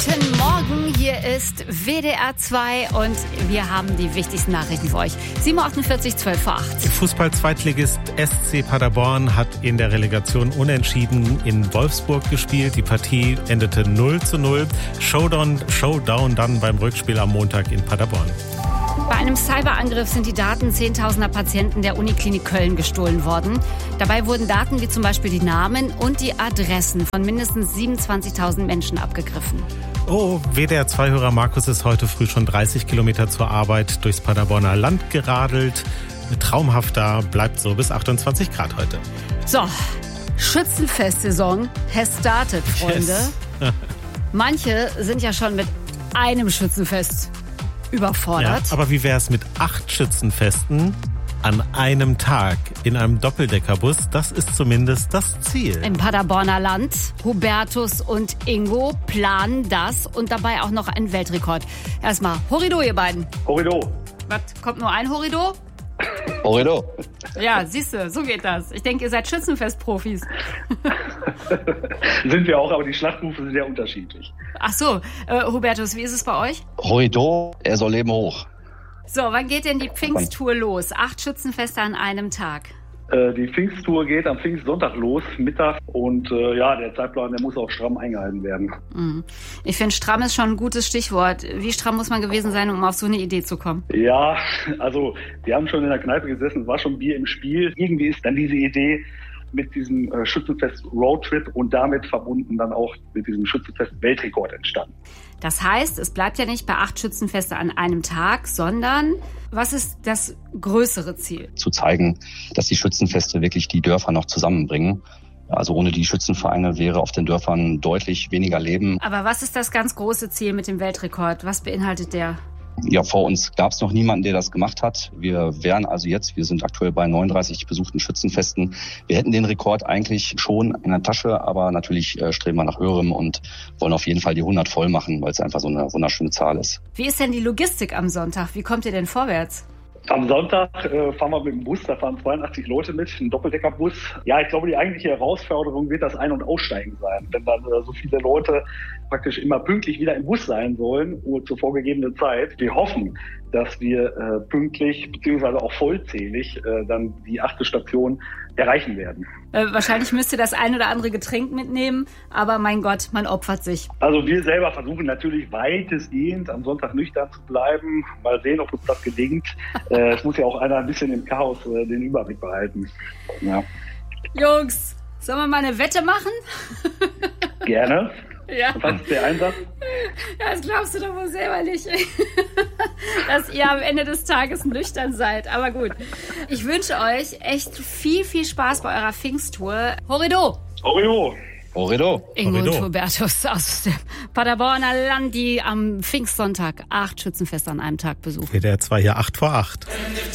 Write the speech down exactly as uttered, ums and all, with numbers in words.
Guten Morgen, hier ist W D R zwei und wir haben die wichtigsten Nachrichten für euch. sieben Uhr achtundvierzig, zwölf vor acht. Fußball-Zweitligist S C Paderborn hat in der Relegation unentschieden in Wolfsburg gespielt. Die Partie endete null zu null. Showdown, Showdown dann beim Rückspiel am Montag in Paderborn. Bei einem Cyberangriff sind die Daten zehntausender Patienten der Uniklinik Köln gestohlen worden. Dabei wurden Daten wie zum Beispiel die Namen und die Adressen von mindestens siebenundzwanzigtausend Menschen abgegriffen. Oh, W D R zwei-Hörer Markus ist heute früh schon dreißig Kilometer zur Arbeit durchs Paderborner Land geradelt. Traumhaft da, bleibt so bis achtundzwanzig Grad heute. So, Schützenfest-Saison has started, Freunde. Yes. Manche sind ja schon mit einem Schützenfest überfordert. Ja, aber wie wäre es mit acht Schützenfesten an einem Tag in einem Doppeldeckerbus? Das ist zumindest das Ziel. Im Paderborner Land. Hubertus und Ingo planen das und dabei auch noch einen Weltrekord. Erstmal Horrido, ihr beiden. Horrido. Was, kommt nur ein Horrido? Horrido. Ja, siehst du, so geht das. Ich denke, ihr seid Schützenfest-Profis. Sind wir auch, aber die Schlachtrufe sind ja unterschiedlich. Ach so, äh, Hubertus, wie ist es bei euch? Horrido, er soll Leben hoch. So, wann geht denn die Pfingsttour los? Acht Schützenfeste an einem Tag. Äh, die Pfingsttour geht am Pfingstsonntag los, Mittag. Und äh, ja, der Zeitplan, der muss auch stramm eingehalten werden. Mhm. Ich finde, stramm ist schon ein gutes Stichwort. Wie stramm muss man gewesen sein, um auf so eine Idee zu kommen? Ja, also wir haben schon in der Kneipe gesessen, es war schon Bier im Spiel. Irgendwie ist dann diese Idee mit diesem äh, Schützenfest-Roadtrip und damit verbunden dann auch mit diesem Schützenfest-Weltrekord entstanden. Das heißt, es bleibt ja nicht bei acht Schützenfeste an einem Tag, sondern was ist das größere Ziel? Zu zeigen, dass die Schützenfeste wirklich die Dörfer noch zusammenbringen. Also ohne die Schützenvereine wäre auf den Dörfern deutlich weniger Leben. Aber was ist das ganz große Ziel mit dem Weltrekord? Was beinhaltet der? Ja, vor uns gab es noch niemanden, der das gemacht hat. Wir wären also jetzt, wir sind aktuell bei neununddreißig besuchten Schützenfesten. Wir hätten den Rekord eigentlich schon in der Tasche, aber natürlich äh, streben wir nach höherem und wollen auf jeden Fall die hundert voll machen, weil es einfach so eine wunderschöne Zahl ist. Wie ist denn die Logistik am Sonntag? Wie kommt ihr denn vorwärts? Am Sonntag äh, fahren wir mit dem Bus, da fahren zweiundachtzig Leute mit, ein Doppeldeckerbus. Ja, ich glaube, die eigentliche Herausforderung wird das Ein- und Aussteigen sein. Wenn dann äh, so viele Leute praktisch immer pünktlich wieder im Bus sein sollen, zur vorgegebenen Zeit. Wir hoffen, dass wir äh, pünktlich beziehungsweise auch vollzählig äh, dann die achte Station erreichen werden. Äh, wahrscheinlich müsst ihr das ein oder andere Getränk mitnehmen, aber mein Gott, man opfert sich. Also wir selber versuchen natürlich weitestgehend am Sonntag nüchtern zu bleiben. Mal sehen, ob uns das gelingt. äh, es muss ja auch einer ein bisschen im Chaos äh, den Überblick behalten. Ja. Jungs, sollen wir mal eine Wette machen? Gerne. Ja. Was ist der Einsatz? Das glaubst du doch wohl selber nicht, dass ihr am Ende des Tages nüchtern seid. Aber gut, ich wünsche euch echt viel, viel Spaß bei eurer Pfingsttour. Horrido! Horrido! Horrido! Ingo Horrido. und Hubertus aus dem Paderborner Land, die am Pfingstsonntag acht Schützenfeste an einem Tag besuchen. W D R zwei hier acht vor acht.